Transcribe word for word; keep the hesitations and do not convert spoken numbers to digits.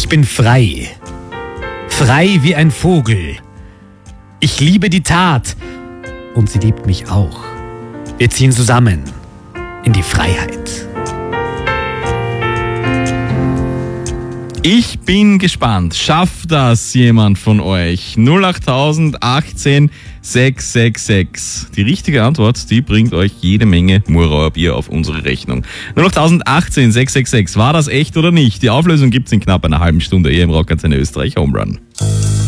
Ich bin frei. Frei wie ein Vogel. Ich liebe die Tat. Und sie liebt mich auch. Wir ziehen zusammen in die Freiheit. Ich bin gespannt. Schafft das jemand von euch? null acht achtzehn sechs sechs sechs. Die richtige Antwort, die bringt euch jede Menge Murauer Bier auf unsere Rechnung. null acht achtzehn sechs sechs sechs. War das echt oder nicht? Die Auflösung gibt's in knapp einer halben Stunde hier im Rockantenne Österreich Home Run.